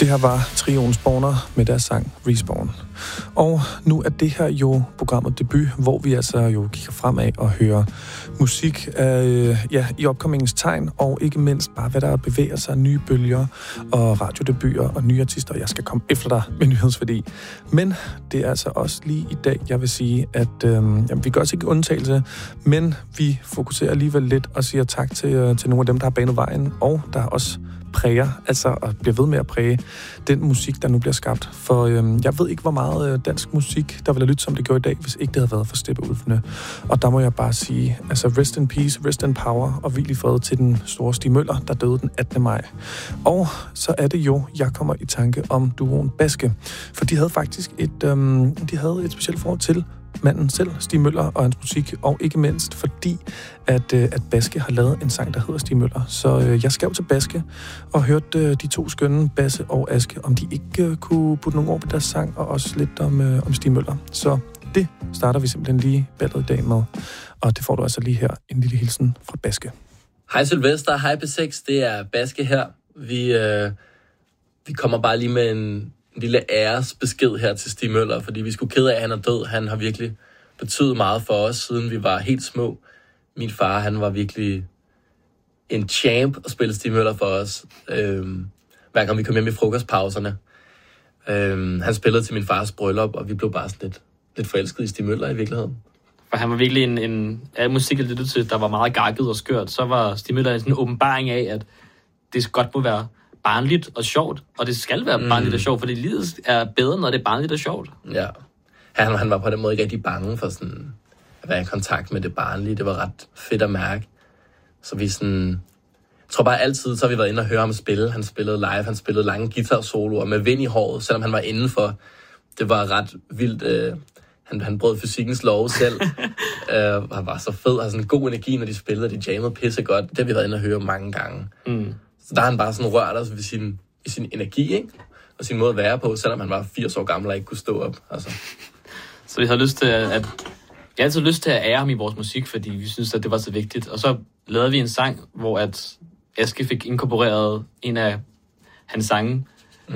Det her var trioen Spawner med deres sang Respawn. Og nu er det her jo programmet Debut, hvor vi altså jo kigger fremad og hører musik i opkommingens tegn, og ikke mindst bare, hvad der bevæger sig, nye bølger og radiodebuter og nye artister. Jeg skal komme efter dig med nyhedsværdi. Men det er altså også lige i dag, jeg vil sige, at vi gør os ikke undtagelse, men vi fokuserer alligevel lidt og siger tak til nogle af dem, der har banet vejen, og der også præger, altså og bliver ved med at præge den musik, der nu bliver skabt. For jeg ved ikke, hvor meget dansk musik, der ville have lyttet, som det gjorde i dag, hvis ikke det havde været for Steppeulvene. Og der må jeg bare sige, altså rest in peace, rest in power, og hvil i fred til den store Stig Møller, der døde den 18. maj. Og så er det jo, jeg kommer i tanke om duoen Baske. For de havde faktisk et specielt forhold til manden selv, Stig Møller, og hans musik, og ikke mindst fordi, at Baske har lavet en sang, der hedder Stig Møller. Så jeg skrev til Baske og hørte de to skønne, Basse og Aske, om de ikke kunne putte nogle ord på deres sang, og også lidt om Stig Møller. Så det starter vi simpelthen lige ballet i dag med, og det får du altså lige her, en lille hilsen fra Baske. Hej Sylvester, hej P6, det er Baske her. Vi kommer bare lige med en lille æresbesked her til Stig Møller, fordi vi skulle kede af, at han er død. Han har virkelig betydet meget for os, siden vi var helt små. Min far, han var virkelig en champ at spille Stig Møller for os. Hver gang vi kom hjem i frokostpauserne. Han spillede til min fars bryllup, og vi blev bare sådan lidt forelsket i Stig Møller i virkeligheden. For han var virkelig en musik, jeg lyttede til, der var meget gakket og skørt. Så var Stig Møller sådan en åbenbaring af, at det godt må være barnligt og sjovt, og det skal være barnligt og sjovt, fordi livet er bedre, når det er barnligt og sjovt. Ja. Han var på den måde ikke rigtig bange for sådan at være i kontakt med det barnlige. Det var ret fedt at mærke. Så vi sådan... Jeg tror bare altid, så har vi været inde og høre ham spille. Han spillede live, han spillede lange guitar-soloer med vind i håret, selvom han var indenfor. Det var ret vildt. Han brød fysikkens lov selv. Han var så fed, og sådan en god energi, når de spillede, de jammede pisse godt. Det har vi været inde og høre mange gange. Så der har han bare sådan rørt os ved sin energi, ikke? Og sin måde at være på, selvom han var 80 år gammel og ikke kunne stå op. Altså. Så vi har lyst til jeg har altid lyst til at ære ham i vores musik, fordi vi synes, at det var så vigtigt. Og så lavede vi en sang, hvor at Aske fik inkorporeret en af hans sange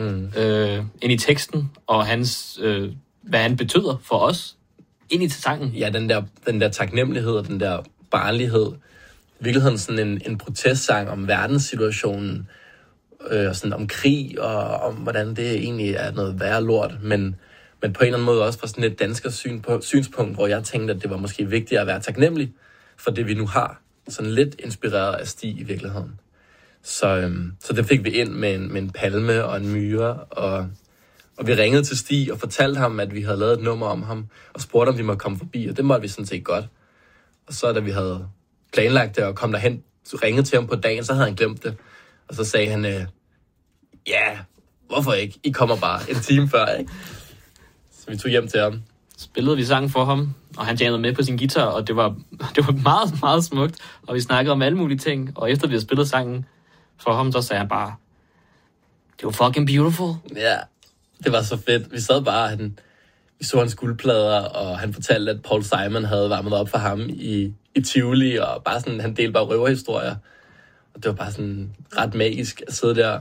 ind i teksten, og hans, hvad han betyder for os, ind i sangen. Ja, den der taknemmelighed og den der barnlighed. I virkeligheden sådan en protestsang om verdenssituationen, og sådan om krig, og om hvordan det egentlig er noget værre lort, men på en eller anden måde også fra sådan et danskers synspunkt, hvor jeg tænkte, at det var måske vigtigt at være taknemmelig for det, vi nu har. Sådan lidt inspireret af Stig i virkeligheden. Så det fik vi ind med en palme og en myre, og vi ringede til Stig og fortalte ham, at vi havde lavet et nummer om ham, og spurgte, om vi måtte komme forbi, og det måtte vi sådan set godt. Og så da vi havde planlagt det og kom derhen, ringede til ham på dagen, så havde han glemt det. Og så sagde han, ja, hvorfor ikke? I kommer bare en time før, ikke? Så vi tog hjem til ham. Spillede vi sangen for ham, og han jammede med på sin guitar, og det var meget, meget smukt. Og vi snakkede om alle mulige ting, og efter vi havde spillet sangen for ham, så sagde han bare, det var fucking beautiful. Ja, det var så fedt. Vi sad bare, vi så hans guldplader, og han fortalte, at Paul Simon havde varmet op for ham i Tivoli, og bare sådan, han delte bare røverhistorier. Og det var bare sådan ret magisk at sidde der.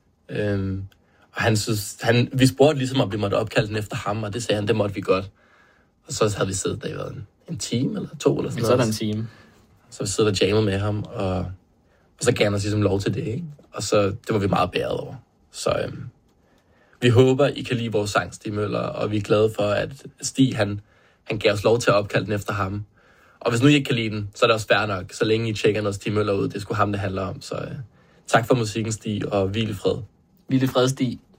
Og vi spurgte ligesom, om vi måtte opkalde den efter ham, og det sagde han, det måtte vi godt. Og så havde vi siddet der i en time eller to eller sådan noget. Så en time. Så vi sidder og jammer med ham, og så gav han os ligesom lov til det, ikke? Og så, det var vi meget bæret over. Så vi håber, I kan lide vores sang, Stig Møller, og vi er glade for, at Stig, han gav os lov til at opkalde den efter ham. Og hvis nu I ikke kan lide den, så er det også fair nok, så længe I tjekker noget Stig Møller ud. Det er sgu ham, det handler om. Så tak for musikken, Stig, og hvil i fred. Hvil i fred, Stig.